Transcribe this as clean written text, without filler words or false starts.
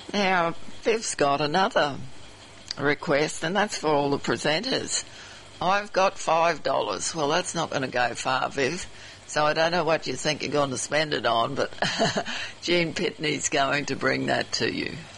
Now, Viv's got another request, and that's for all the presenters. I've got $5. Well, that's not going to go far, Viv. So I don't know what you think you're going to spend it on, but Jean Pitney's going to bring that to you.